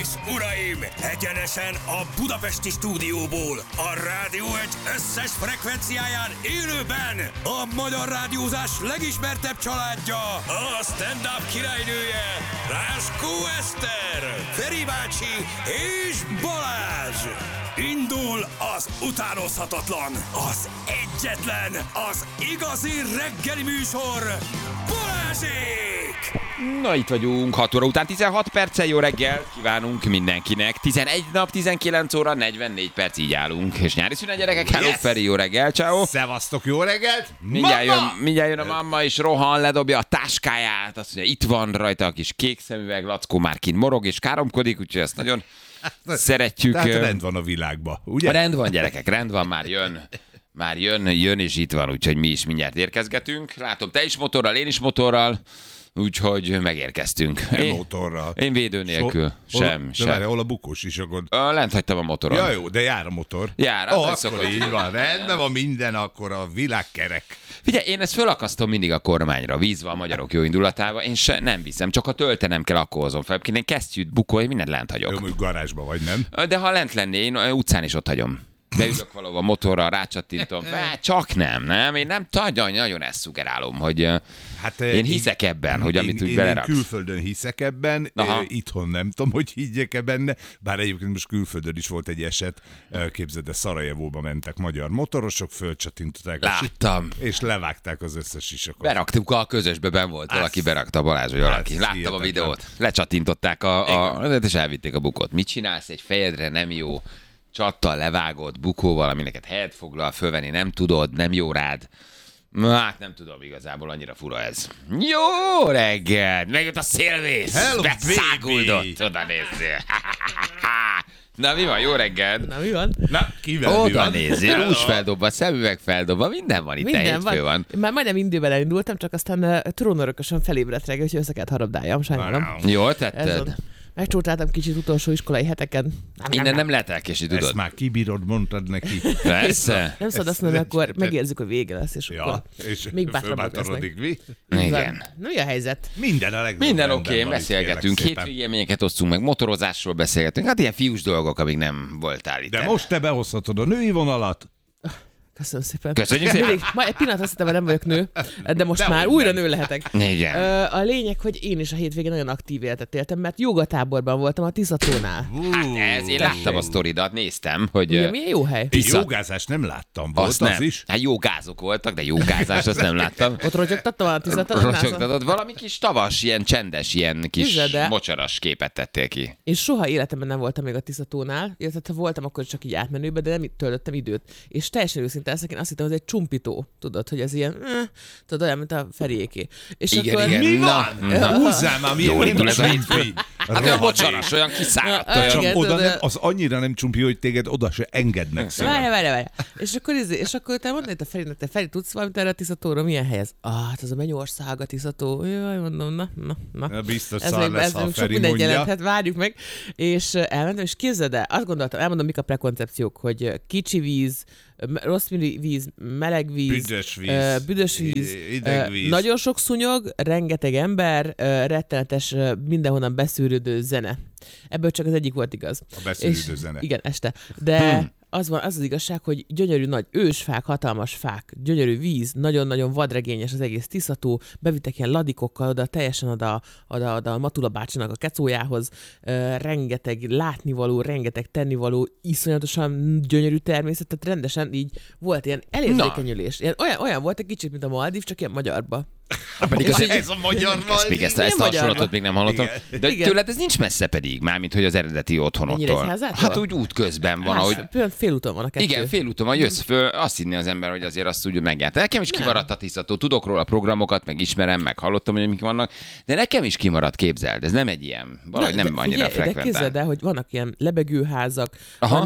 uraim, egyenesen a budapesti stúdióból, a Rádió Egy összes frekvenciáján élőben a magyar rádiózás legismertebb családja, a stand-up királynője, Ráskó Eszter, Feri bácsi és Balázs. Indul az utánozhatatlan, az egyetlen, az igazi reggeli műsor, Balázsék! Na, itt vagyunk, 6 óra után 16 perccel, jó reggel kívánunk mindenkinek. 11 nap, 19 óra, 44 perc, így állunk. És nyári szünet, gyerekek, hello, yes. Feri, jó reggel, ciao. Szevasztok, jó reggelt! Mindjárt jön a mamma, és rohan, ledobja a táskáját, azt mondja, itt van rajta a kis kék szemüveg, Lackó már kint morog és káromkodik, úgyhogy ezt nagyon szeretjük. Tehát rend van a világban, ugye? Rend van, gyerekek, rend van, már jön. Már jön és itt van, úgyhogy mi is mindjárt érkezgetünk. Látom, te is motorral, én is motorral, úgyhogy megérkeztünk. Motorral. Én védő nélkül. Sem. Hol a bukós is akkor? Lent hagytam a motoron. Ja, jó, de jár a motor. Jár, akkor így van, rendben van minden, akkor a világ kerek. Figyelj, én ezt fölakasztom mindig a kormányra, vízva a magyarok jó indulatával, én nem viszem, csak ha töltenem kell, akkor hozom fel. Én kesztyűt, bukói, mindent lent hagyok. Jó, mondjuk garázsban vagy, nem? De ha lent lenné, én utcán is ott hagyom. Beülök valahol a motorral, rácsattintom. Csak nem. Én nem nagyon ezt szugerálom, hogy hát, én hiszek ebben, hogy amit úgy beleraksz. Én külföldön hiszek ebben, itthon nem tudom, hogy higgyek-e benne, bár egyébként most külföldön is volt egy eset, képzeld, Szarajevóba mentek magyar motorosok, fölcsattintották. Láttam. És levágták az összes sisakot. Beraktuk a közösbe, benn volt valaki, berakta Balázs, vagy valaki. Láttam a videót. Lecsattintották és elvitték a bukót. Mit csinálsz? Egy fejedre nem jó. Csattal levágott bukóval, amineket helyet foglal, fölvenni nem tudod, nem jó rád. Hát nem tudom igazából, annyira fura ez. Jó reggel! Megjött a szélvész! Beszáguldott! Oda nézzél! Na mi van? Jó reggel! Na mi van? Na, kivel mi oda van? nézzél, rúzs feldobva, szemüveg feldobva, minden van itt, minden hétfő van. Már majdnem időben elindultam, csak aztán trónörökösen felébredt reggel, úgyhogy össze kellett harabdáljam, sajnálom. Jól tetted? Megcsótáltam kicsit utolsó iskolai heteken. Innen nem lehet elkésni, tudod? Ezt már kibírod, mondtad neki. Persze. Nem szabad azt mondani, akkor megérzik, hogy vége lesz, és akkor még bátrabbak lesznek. Igen. Mi a helyzet? Minden a legjobb. Minden oké, beszélgetünk. Hétvégi élményeket osztunk meg, motorozásról beszélgetünk. Hát ilyen fiús dolgok, amíg nem voltál itt. De most te behozhatod a női vonalat. Köszönöm szépen. Köszönjük szépen. Egy pillanat azt hittem, hogy nem vagyok nő, de most már újra nő lehetek. Igen. A lényeg, hogy én is a hétvégén nagyon aktív életet éltem, mert jogatáborban voltam a Tiszatónál. Hát én láttam a sztoridat, néztem, hogy... Ugye, milyen jó hely. Jogázást nem láttam, volt az nem. is? Hát jogázok voltak, de jogázást azt nem láttam. Ott rotyogtattam a Tiszatónál. Rotyogtatod, valami kis tavas, ilyen csendes, ilyen kis mocsaras képet tettél ki. Én soha életemben nem voltam még a Tiszatónál, illetve ha voltam, akkor csak így átmenőben, de nem töltöttem időt. És teljesen őszinte leszek, én azt hittem, hogy ez egy csumpító, tudod, hogy ez ilyen, tudod, olyan, mint a Feriéké. És igen, akkor... igen. Mi van? Húzzál már, jól indul ez a hétfői. Hát olyan mocsaras, olyan kiszáradt, Csak olyan... oda nem, az annyira nem csumpi, hogy téged oda se engednek szépen. Várj. És akkor te mondod, hogy te Feri, tudsz valamit erre a Tiszatóról? Milyen hely ez? Hát az a Mennyország, a Tiszató. Jaj, mondom, na. Biztos szar lesz, ha a Feri mondja. Jelenthet, várjuk meg. És elmentem, és képzeld el, azt gondoltam, elmondom, mik a prekoncepciók, hogy kicsi víz, rossz víz, meleg víz, büdös víz, idegvíz. Nagyon sok szúnyog, rengeteg ember, rettenetes, mindenhonnan beszűrődő zene. Ebből csak az egyik volt igaz. A beszűrődő zene. Igen, este. De az igazság, hogy gyönyörű nagy ősfák, hatalmas fák, gyönyörű víz, nagyon-nagyon vadregényes az egész Tiszató, bevittek ilyen ladikokkal oda, teljesen oda a Matula bácsinak a kecójához, rengeteg látnivaló, rengeteg tennivaló, iszonyatosan gyönyörű természet, tehát rendesen így volt ilyen elérzékenyülés. Olyan volt egy kicsit, mint a Maldív, csak ilyen magyarba. Pedig ez a magyar Maldív. Ezt a hasonlatot még nem hallottam. De igen. tőled ez nincs messze pedig, mármint hogy az eredeti otthonottól. Hát úgy útközben van, ahogy... Félúton van a kettő. Igen, félúton van, jössz föl, azt hinné az ember, hogy azért azt úgy megjárt. Nekem is kimaradt a Tiszató, tudok róla a programokat, meg ismerem, meg hallottam, hogy mik vannak, de nekem is kimaradt, képzeld, ez nem egy ilyen, valahogy nem annyira frekventál. De képzeld el, hogy vannak ilyen lebegőházak,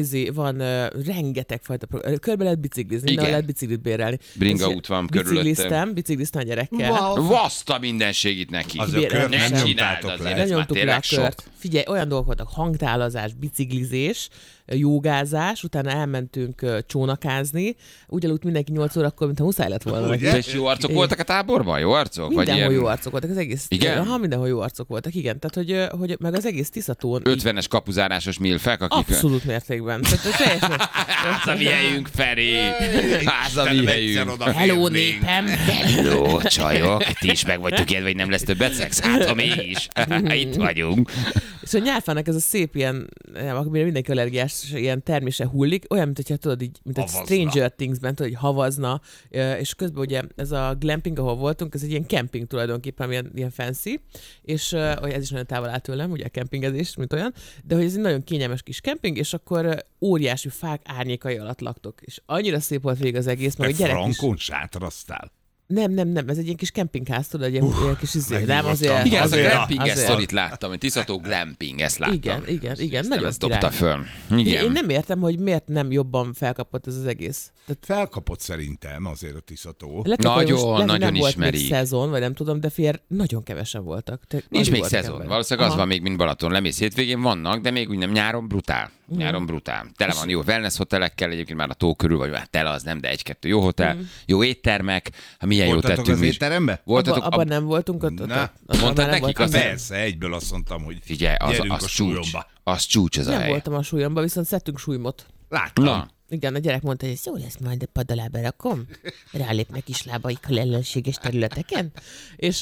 van rengeteg fajta program, körbe lehet biciklizni, minden lehet biciklit bérelni. Bringa út van körülöttem. Bicikliztem a gyerekkel. Vaszta mindenségit neki. Az a kör nem csináld azért, ez már tényleg sok. Figyelj, olyan dolgok voltak, hangtálazás, biciklizés, jogázás, utána elmentünk csónakázni, úgy aludt mindenki 8 órakor, mintha muszáj lett volna. És jó arcok voltak a táborban? Jó arcok? Mindenhol jó arcok voltak, az egész. Igen? Ha mindenhol jó arcok voltak, igen. Tehát, hogy meg az egész Tiszatón... 50-es kapuzárásos milfek, akik... Abszolút mértékben. Az a mi helyünk, Feri! Az a mi helyünk! Hello, népem! Hello, csajok! Ti is meg vagytok ilyen, vagy nem lesz többet szex? Hát, ha mi is! Itt vagyunk. És a nyárfának ez a szép ilyen, amire mindenki allergiás, ilyen termése hullik, olyan, mint hogyha tudod, így, mint egy Stranger Things-ben, tudod, hogy havazna, és közben ugye ez a glamping, ahol voltunk, ez egy ilyen camping tulajdonképpen, ilyen fancy, és ez is nagyon távol áll tőlem, ugye a campingezés, mint olyan, de hogy ez egy nagyon kényelmes kis camping, és akkor óriási fák árnyékai alatt laktok. És annyira szép volt végig az egész, meg a gyerek frankon sátraztál. Nem, ez egy ilyen kis kempingház, tudod, egy ilyen kis nem azért. Igen, az a glamping sztorit láttam, hogy Tiszató glamping, ezt láttam. Igen, nagyon ezt dobta föl. Igen. Én nem értem, hogy miért nem jobban felkapott ez az egész. Tehát felkapott szerintem azért a Tiszató. Nagyon ismeri. Volt még szezon, vagy nem tudom, de nagyon kevesen voltak. Nincs még szezon. Valószínűleg az van még, mint Balaton. Lemész hétvégén vannak, de még úgy nem nyáron brutál. Nyáron brutál. Tele van jó wellness hotelekkel, egyébként már a tó körül, vagy már tele az nem, de 1-2 jó hotel, jó éttermek. Milyen jó tettünk az étterembe? Abban nem voltunk ott. Mondtad nekik azt? Persze, egyből azt mondtam, hogy figyelj, az csúcs. Az csúcs ez a hely. Nem voltam a súlyomba, viszont szedtünk súlymot. Láttam. Igen, a gyerek mondta, hogy ez jó lesz, majd a pad alá berakom. Rálépnek is lábaikkal ellenséges területeken. És,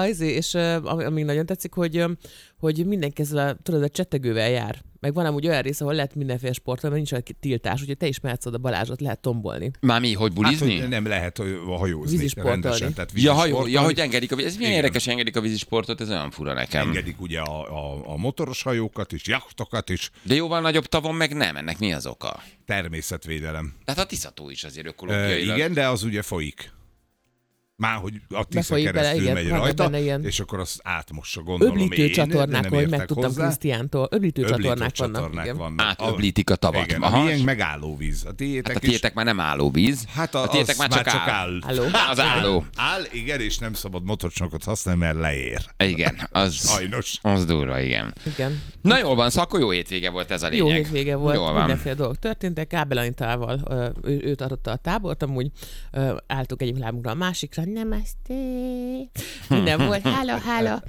amíg nagyon tetszik, hogy mindenki ezzel a csettegővel jár. Meg van amúgy olyan rész, ahol lehet mindenféle sportolni, mert nincs olyan tiltás, úgyhogy te is mehetsz oda Balázsot, lehet tombolni. Már mi, hogy bulizni? Hát, hogy nem lehet hajózni. Vízisportolni. Hogy engedik ez milyen érdekes, engedik a vízisportot, ez olyan fura nekem. Engedik ugye a motoros hajókat is, jachtokat is. De jóval nagyobb tavon meg nem, ennek mi az oka? Természetvédelem. Tehát a Tiszató is azért ökológiailag. Igen, de az ugye folyik. Már hogy a Tisza keresztül megy rajta, és akkor azt átmossa, gondolom öblítő csatornák, hogy megtudtam Krisztiántól. Öblítő csatornák vannak. Öblítik a tavat. Igen, a miénk meg állóvíz. A tiétek már nem állóvíz. Hát a tiétek már csak áll. Az álló. Áll, igen, és nem szabad motorcsónakot használni, mert leér. Igen, az sajnos. Az durva, igen. Na jól van, szóval akkor jó hétvége volt ez a lényeg. Jó hétvége volt, mindenféle dolgok történtek. Kábel Anitával ő tartotta a tábort, amúgy álltuk egyik lábunkra a másikra. Namaste. Minden volt. Hála.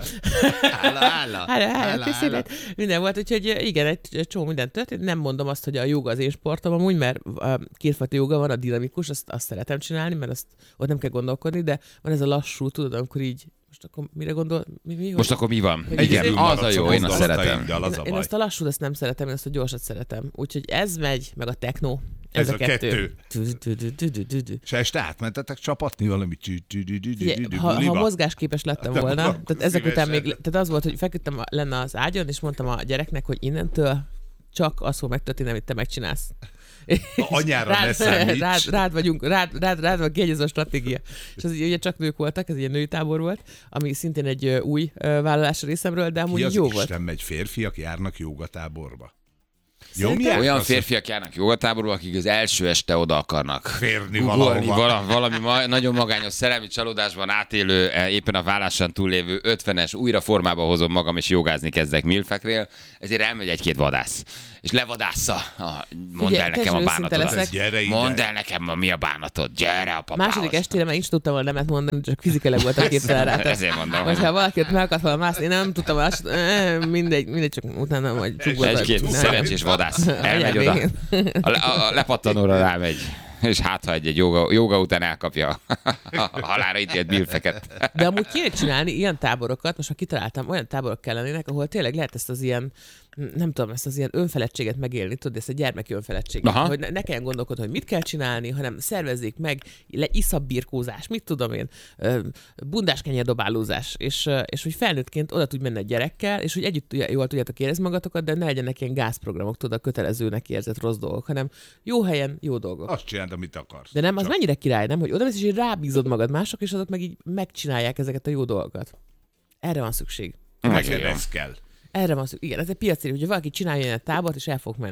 Köszönet. Minden volt, úgyhogy igen, egy csomó minden történt. Nem mondom azt, hogy a jóga az én sportom amúgy, mert kétfajta jóga van, a dinamikus, azt szeretem csinálni, mert azt ott nem kell gondolkodni, de van ez a lassú, tudod, amikor így most akkor mire gondol? Most akkor mi van? Igen, az a jó, én azt szeretem. Én azt a lassút, azt nem szeretem, én azt a gyorsat szeretem. Úgyhogy ez megy, meg a techno. Ez a kettő. És este átmentetek csapatni valami Ha mozgásképes lettem volna, tehát ezek után még, tehát az volt, hogy feküdtem lenne az ágyon, és mondtam a gyereknek, hogy innentől csak az fog megtörténni, amit te megcsinálsz. Anyára ne számíts. Rád van kiegyező a stratégia. És az ugye csak nők voltak, ez egy női tábor volt, ami szintén egy új vállalás részemről, de amúgy jó volt. Isten megy, férfiak járnak jogatáborba. Olyan férfiak járnak jogatáborba, akik az első este oda akarnak férni valami nagyon magányos szerelmi csalódásban átélő, éppen a vállásán túllévő 50-es, újra formába hozom magam, és jogázni kezdek milfeknél, ezért elmegy egy-két vadász. És levadásza. Mondd el nekem a bánatodat. Mondd el nekem, mi a bánatod. Gyere a papához. Második estére már nincs tudtam volna nemet mondani, csak fizikailag voltam képtelen rá. Ezért mondom. Ha valakit meg akart volna mászni, én nem tudtam volna, mindegy, csak utána majd csukboltam. Egy-két szerencsés vadász elmegy oda. A lepattanóra rámegy. És hát, ha egy joga után elkapja a halálra ítélt milfeket. De amúgy kéne csinálni ilyen táborokat, most már kitaláltam, olyan táborok kellenének, ahol tényleg lehet ezt az ilyen, nem tudom, ezt az ilyen önfeledtséget megélni, tudod, ezt a gyermeki önfeledtséget. Hogy ne kelljen gondolkodni, hogy mit kell csinálni, hanem szervezzék meg, iszabbirkózás, mit tudom én, bundáskenyerdobálózás, és hogy felnőttként oda tudj menni a gyerekkel, és hogy együtt jól tudjátok érezni magatokat, de ne legyenek ilyen gázprogramok, tudod, a kötelezőnek érzett rossz dolgok, hanem jó helyen, jó dolgok. Azt csináld, amit akarsz. De nem, az mennyire király, nem? Hogy odamész, és így rábízod magad mások, és azok meg így megcsinálják ezeket a jó dolgokat. Erre van szükség. Ez kell. Erre van szükség. Igen, ez egy piaci, hogyha valaki csinálja ilyen tábort, és el fog menni.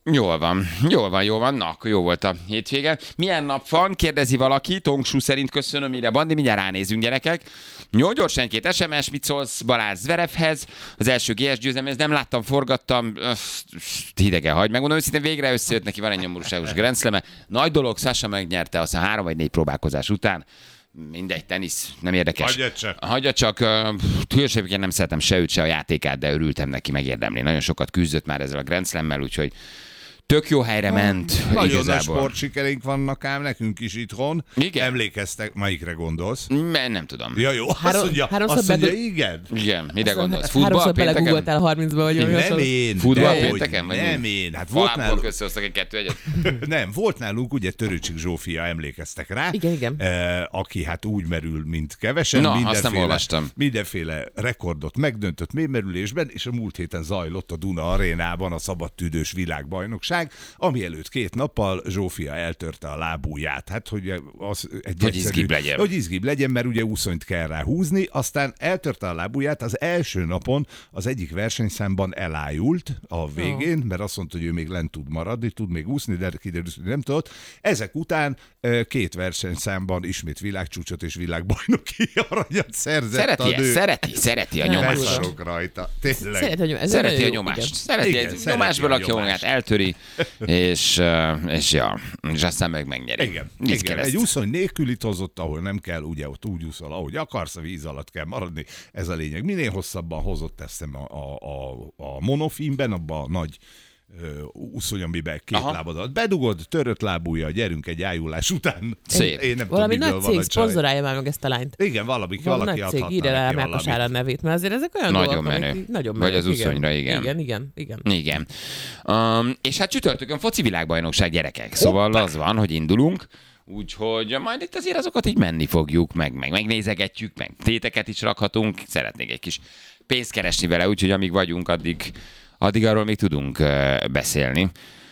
Jól van. Na, akkor jó volt a hétvége. Milyen nap van? Kérdezi valaki. Tongsú szerint köszönöm, mire Bandi. Mindjárt ránézünk, gyerekek. Jó, gyorsan 2 SMS. Mit szólsz Balázs Zverevhez? Az első GS győzelem, ezt nem láttam, forgattam. Hidegen hagy. Megmondom őszintén, végre összejött, neki van egy nyomorúságos Grand Slam-e. Nagy dolog, Sasha megnyerte azt a 3 vagy 4 próbálkozás után. Mindegy, tenisz, nem érdekes. Hagyja csak. Hűséggel nem szeretem se őt, se a játékát, de örültem neki, megérdemli. Nagyon sokat küzdött már ezzel a Grand Slam-mel, úgyhogy tök jó helyre ment. Nagyon nagy sportsikereink vannak ám nekünk is itthon. Igen? Emlékeztek, melyikre gondolsz? Nem tudom. Ja, jó, azt mondja, igen. Igen, mire gondolsz? Futball háromszor pénteken? belegugoltál 30-ba, vagy Nem én. Futball pénteken? Nem én. Hát volt nálunk. Összehoztak egy 2-1-et? Nem, volt nálunk ugye Törőcsik Zsófia, emlékeztek rá. Igen. Aki hát úgy merül, mint kevesen. Na, azt nem olvastam. Mindenféle rekordot megdöntött mélymerülésben, és a múlt héten zajlott a Duna Arénában a szabadtüdős világbajnokság, ami előtt 2 nappal Zsófia eltörte a lábujját. Hát, hogy az egy hogy izgibb legyen. Hogy izgibb legyen, mert ugye úszonyt kell rá húzni, aztán eltörte a lábujját, az első napon az egyik versenyszámban elájult a végén, mert azt mondta, hogy ő még lent tud maradni, tud még úszni, de kiderült, hogy nem tudott. Ezek után 2 versenyszámban ismét világcsúcsot és világbajnoki aranyat szerzett a nő. Szereti a nyomást. Beszarok rajta. Tényleg. Szereti a nyomást. Szereti a nyomásba lakja magát, eltöri, és aztán megnyeri. Igen. Egy úszony nélkülit hozott, ahol nem kell, ugye ott úgy úszol, ahogy akarsz, a víz alatt kell maradni. Ez a lényeg. Minél hosszabban hozott ezt a monofilmben, abban a nagy úszony, amiben 2 lábadat bedugod, törött lábúja, gyerünk egy ájulás után. Szép. Én nem valami tudom, nagy cég szponzorálja már meg ezt a lányt. Igen, valaki nagy adhatna cég, írja rá Márkos Áron nevét, mert azért ezek olyan nagyon dolgok, menő. Nagyon menő. Vagy az úszonyra, igen. Igen. És hát csütörtökön foci világbajnokság, gyerekek. Szóval az van, hogy indulunk. Úgyhogy majd itt azért azokat így menni fogjuk, meg megnézegetjük, meg téteket is rakhatunk. Szeretnék egy kis pénzt keresni vele, úgyhogy amíg vagyunk, addig arról még tudunk beszélni.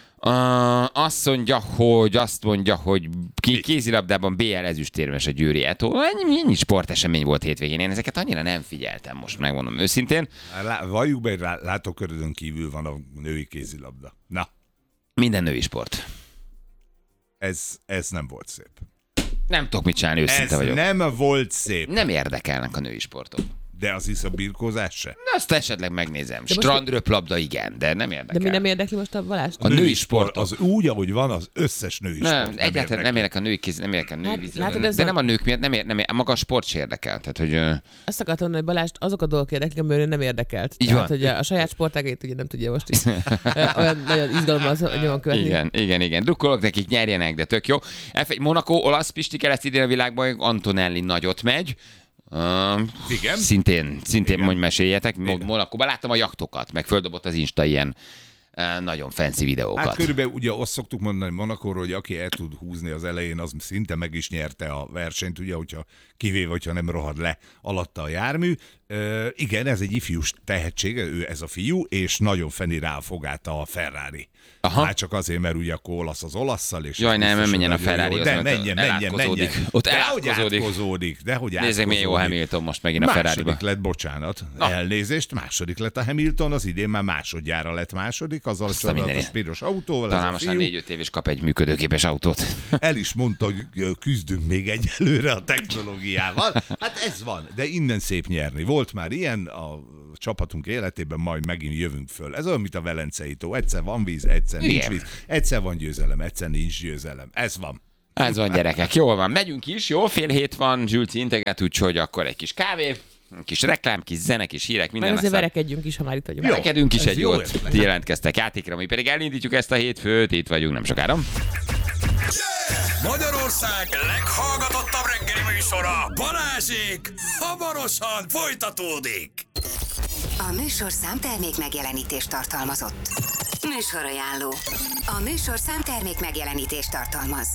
Azt mondja, hogy kézilabdában BL ezüstérmes a Győri Eto. Ennyi sportesemény volt hétvégén. Én ezeket annyira nem figyeltem, most megmondom őszintén. Valljuk be, látókörödön kívül van a női kézilabda. Na. Minden női sport. Ez nem volt szép. Nem tudok mit csinálni, őszinte vagyok. Nem volt szép. Nem érdekelnek a női sportok. De az is a birkózás se? Na, azt esetleg megnézem. Strandröplabda igen, de nem érdekel. De mi nem érdekli most a Balást? A női sport. Az úgy, ahogy van, az összes női sport. Nem, egyáltalán nem érdekel a női kéz, nem érdekel a női vízilabda. De nem a nők miatt, nem maga a sport se érdekel. Tehát, hogy... Azt akartam mondani, hogy Balást azok a dolgok érdeklik, amiről nem érdekelt. Így tehát, hogy a saját sportágait ugye nem tudja most is. Olyan nagyon izgalommal nyomon követni. Igen. Drukkolok nekik, nyerjenek, de tök jó. Monaco, olasz, Pisti kereszt idén a világban, Antonelli nagyot megy. Igen. Szintén mondj, meséljetek. Monakóban láttam a jaktokat, meg földobott az Insta ilyen nagyon fancy videókat. Hát körülbelül ugye azt szoktuk mondani Monakóról, hogy aki el tud húzni az elején, az szinte meg is nyerte a versenyt, ugye, kivéve, hogyha nem rohad le alatta a jármű. Igen, ez egy ifjús tehetség, ő ez a fiú, és nagyon feni rá a fogát a Ferrari. Már csak azért, mert ugye akkor olasz az olasszal, és... Jaj, nem menjen a Ferrari, de menjen. Ott elátkozódik. Nézzük, milyen jó Hamilton most megint a Ferrari-ba. Második lett, bocsánat, elnézést, második lett a Hamilton, az idén már másodjára lett második, azzal a csodálatos piros autóval. Talán most 4-5 év is kap egy működőképes autót. El is mondta, hogy küzdünk még egyelőre a technológiával. Hát ez van, de innen szép nyerni. Volt már ilyen a csapatunk életében, majd megint jövünk föl. Ez olyan, mint a Velencei tó. Egyszer van víz, egyszer nincs víz. Egyszer van győzelem, egyszer nincs győzelem. Ez van. Ez van, gyerekek. Jól van. Megyünk is, jó? 6:30 van, Zsülci integet, úgyhogy akkor egy kis kávé, kis reklám, kis zene, kis hírek, minden. Meg azért verekedjünk is, ha már itt vagyunk. Verekedünk is egy jót. Ti jelentkeztek játékra, mi pedig elindítjuk ezt a hétfőt, itt vagyunk nem sokára. Magyarország leghallgatottabb reggeli műsora, Balázsék, hamarosan folytatódik. A műsor számtermék megjelenítést tartalmazott. Műsorajánló. A műsor számtermék megjelenítést tartalmaz.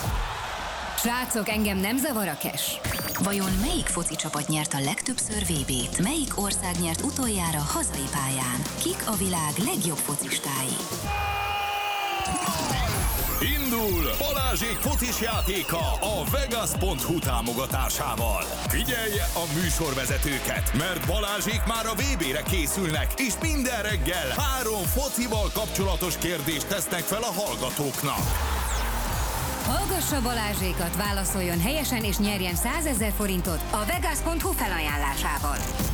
Srácok, engem nem zavar a cash. Vajon melyik foci csapat nyert a legtöbbször VB-t? Melyik ország nyert utoljára hazai pályán? Kik a világ legjobb focistái? Indul Balázsék focis játéka a Vegas.hu támogatásával. Figyelje a műsorvezetőket, mert Balázsék már a VB-re készülnek, és minden reggel 3 focival kapcsolatos kérdést tesznek fel a hallgatóknak. Hallgassa Balázsékat, válaszoljon helyesen és nyerjen 100 000 forintot a Vegas.hu felajánlásával.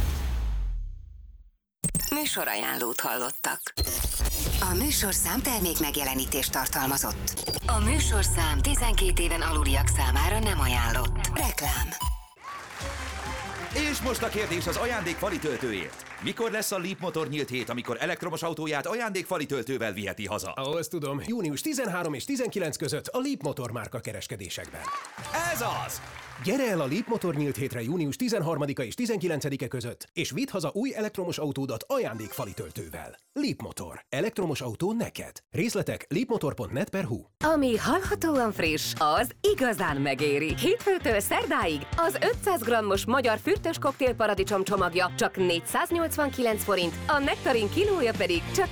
Műsorajánlót hallottak. A műsorszám termék megjelenítést tartalmazott. A műsorszám 12 éven aluliak számára nem ajánlott. Reklám. És most a kérdés az ajándékfali töltőért. Mikor lesz a Leapmotor nyílt hét, amikor elektromos autóját ajándékfali töltővel viheti haza? Azt tudom, június 13 és 19 között a Leapmotor márka kereskedésekben. Ez az! Gyere el a Leapmotor nyílt hétre június 13-a és 19-e között, és vidd haza új elektromos autódat ajándékfali töltővel. Leapmotor. Elektromos autó neked. Részletek leapmotor.net/hu. Ami hallhatóan friss, az igazán megéri. Hétfőtől szerdáig az 500 g-os magyar fürtös koktél paradicsom csomagja csak 489 forint, a nektarin kilója pedig csak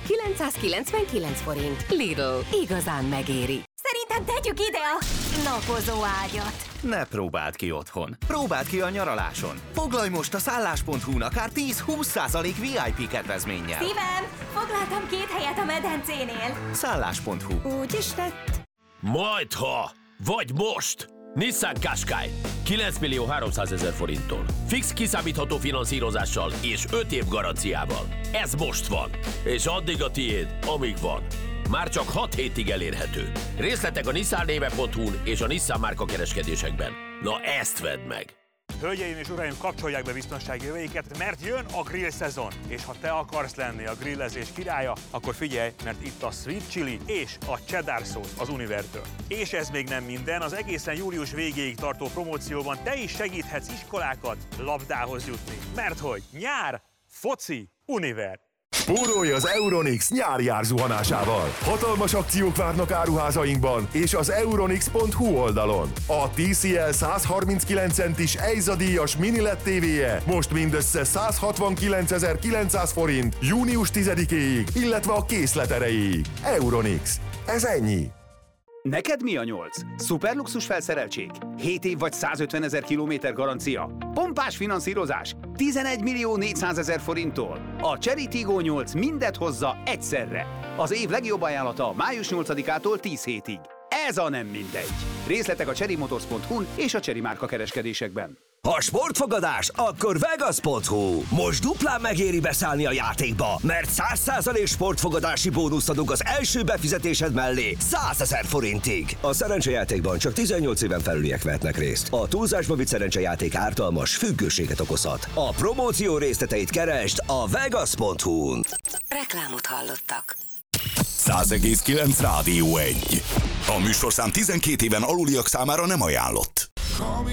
999 forint. Lidl. Igazán megéri. Szerintem tegyük ide a napozó ágyat. Ne próbáld ki otthon. Próbáld ki a nyaraláson. Foglalj most a szállás.hu-n akár 10-20% VIP kedvezménnyel. Szívem, foglaltam 2 helyet a medencénél. Szállás.hu. Úgy is lett. Majdha! Vagy most! Nissan Qashqai 9 300 000 forinttól. Fix kiszámítható finanszírozással és 5 év garanciával. Ez most van. És addig a tiéd, amíg van. Már csak 6 hétig elérhető. Részletek a nissannéve.hu-n és a Nissan márka kereskedésekben. Na ezt vedd meg! Hölgyeim és uraim, kapcsolják be biztonsági öveiket, mert jön a grill szezon. És ha te akarsz lenni a grillezés királya, akkor figyelj, mert itt a Sweet Chili és a Cheddar Sauce az Univertől. És ez még nem minden, az egészen július végéig tartó promócióban te is segíthetsz iskolákat labdához jutni. Mert hogy nyár, foci, Univer. Spórolj az Euronix nyári árzuhanásával! Hatalmas akciók várnak áruházainkban és az euronix.hu oldalon. A TCL 139 centis EIZA díjas mini LED TV-je most mindössze 169.900 forint június 10-éig, illetve a készlet erejéig. Euronix. Ez ennyi. Neked mi a 8? Szuperluxus felszereltség? 7 év vagy 150 000 kilométer garancia? Pompás finanszírozás? 11.400.000 forinttól. A Chery Tiggo 8 mindet hozza egyszerre. Az év legjobb ajánlata május 8-ától 10 hétig. Ez a nem mindegy. Részletek a cherrymotors.hu-n és a Chery márka kereskedésekben. Ha sportfogadás, akkor Vegas.hu. Most duplán megéri beszállni a játékba, mert 100% sportfogadási bónuszt adunk az első befizetésed mellé 100 000 forintig. A szerencsejátékban csak 18 éven felüliek vehetnek részt. A túlzásba vitt szerencsejáték ártalmas, függőséget okozhat. A promóció részleteit keresd a Vegas.hu-n. Reklámot hallottak. 100,9 Rádió 1. A műsorszám 12 éven aluliak számára nem ajánlott.